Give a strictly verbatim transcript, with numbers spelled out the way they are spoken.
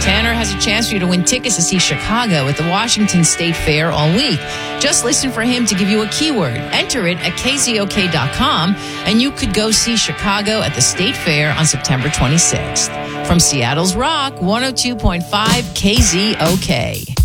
Tanner has a chance for you to win tickets to see Chicago at the Washington State Fair all week. Just listen for him to give you a keyword. Enter it at K Z O K dot com, and you could go see Chicago at the State Fair on September twenty-sixth. From Seattle's Rock, one oh two point five K Z O K.